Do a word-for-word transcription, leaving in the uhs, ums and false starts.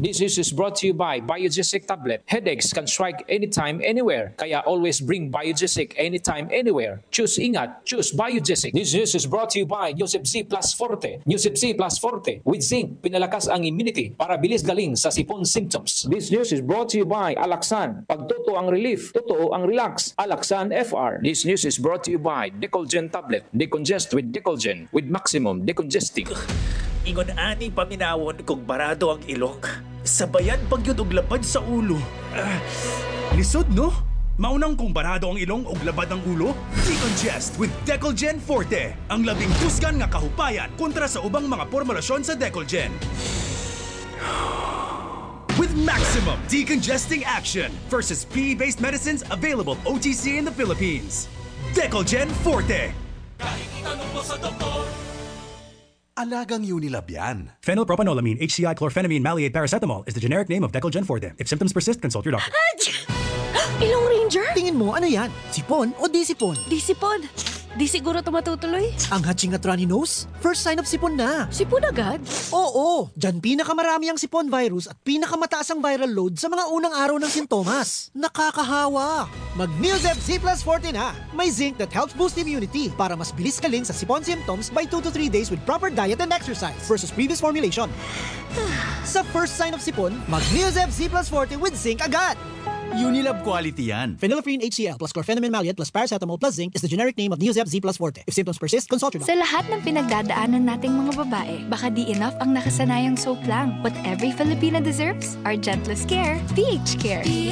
This news is brought to you by Biogesic Tablet. Headaches can strike anytime, anywhere. Kaya always bring Biogesic anytime, anywhere. Choose ingat. Choose Biogesic. This news is brought to you by Newsip C Plus Forte. Newsip C Plus Forte with zinc. Pinalakas ang immunity para bilis galing sa sipon symptoms. This news is brought to you by Alaxan. Pag totoo ang relief, totoo ang relax. Alaxan F R. This news is brought to you by Decolgen Tablet. Decongest with Decolgen with maximum decongesting. Ingon ani paminawon kung barado ang ilong. Sabayan pagyud og labad sa ulo. Uh, lisod no? Maunang kung barado ang ilong og labad ang ulo? Decongest with Decolgen Forte. Ang labing tusgan nga kahupayan kontra sa ubang mga formulasyon sa Decolgen. With maximum decongesting action versus P E-based medicines available O T C in the Philippines. Decolgen Forte. Kahit itanong mo sa doktor, Alagang Unilab yan. Phenylpropanolamine, H C I, chlorphenamine, maleate, paracetamol is the generic name of Decolgen Forte. If symptoms persist, consult your doctor. Ilong Ranger? Tingin mo, ano yan? Sipon o di sipon? Di sipon. Di siguro ito matutuloy. Ang hatching at runny nose? First sign of sipon na. Sipon agad? Oo, dyan pinakamarami ang sipon virus at pinakamataas ang viral load sa mga unang araw ng sintomas. Nakakahawa. Mag-Newsep Z Plus Forte na. May zinc that helps boost immunity para mas bilis kaling sa sipon symptoms by two to three days with proper diet and exercise versus previous formulation. Sa first sign of sipon, mag-Newsep Z Plus Forte with zinc agad. Unilab quality yan. Phenylephrine H C L plus chlorphenamine maleate plus paracetamol plus zinc is the generic name of Newsep Z Plus Forte. If symptoms persist, consult your doctor. Sa lahat ng pinagdadaanan nating mga babae, baka di enough ang nakasanayang soap lang. What every Filipina deserves, our gentlest care, P H Care.